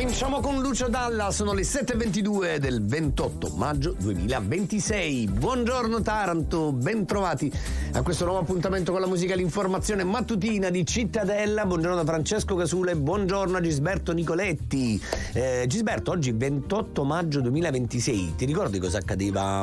Cominciamo con Lucio Dalla, sono le 7:22 del 28 maggio 2026. Buongiorno Taranto, bentrovati a questo nuovo appuntamento con la musica e l'informazione mattutina di Cittadella. Buongiorno da Francesco Casule, buongiorno a Gisberto Nicoletti. Gisberto, oggi 28 maggio 2026, ti ricordi cosa accadeva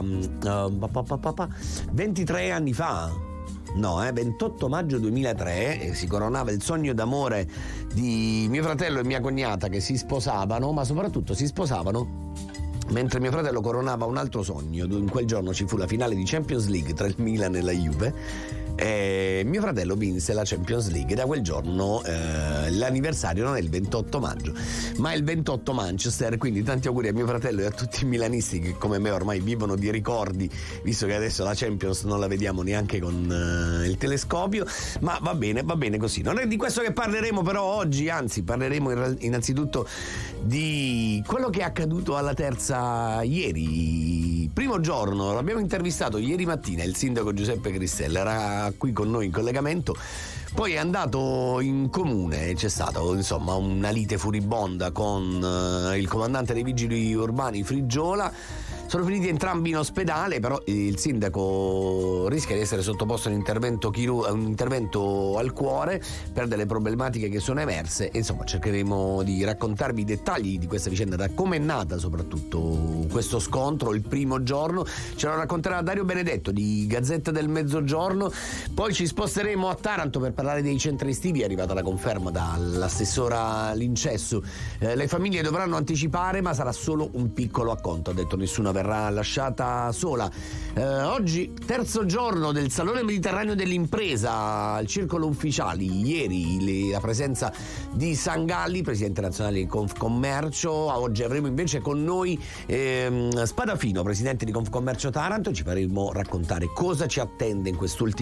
23 anni fa? No, 28 maggio 2003 si coronava il sogno d'amore di mio fratello e mia cognata che si sposavano, ma soprattutto si sposavano mentre mio fratello coronava un altro sogno. In quel giorno ci fu la finale di Champions League tra il Milan e la Juve e mio fratello vinse la Champions League. Da quel giorno l'anniversario non è il 28 maggio ma è il 28 Manchester, quindi tanti auguri a mio fratello e a tutti i milanisti che come me ormai vivono di ricordi, visto che adesso la Champions non la vediamo neanche con il telescopio, ma va bene così. Non è di questo che parleremo però oggi, anzi parleremo innanzitutto di quello che è accaduto alla Terza ieri, primo giorno. L'abbiamo intervistato ieri mattina il sindaco Giuseppe Cristella, era qui con noi in collegamento. Poi è andato in comune, c'è stata insomma una lite furibonda con il comandante dei vigili urbani Frigiola. Sono finiti entrambi in ospedale, però il sindaco rischia di essere sottoposto a un intervento al cuore per delle problematiche che sono emerse. E insomma cercheremo di raccontarvi i dettagli di questa vicenda, da come è nata soprattutto questo scontro il primo giorno. Ce lo racconterà Dario Benedetto di Gazzetta del Mezzogiorno. Poi ci sposteremo a Taranto per parlare dei centri estivi. È arrivata la conferma dall'assessora Lincesso. Le famiglie dovranno anticipare, ma sarà solo un piccolo acconto, ha detto, nessuna verrà lasciata sola. Oggi terzo giorno del Salone Mediterraneo dell'Impresa al Circolo Ufficiali. Ieri la presenza di Sangalli, presidente nazionale di Confcommercio. Oggi avremo invece con noi Spadafino, presidente di Confcommercio Taranto. Ci faremo raccontare cosa ci attende in quest'ultimo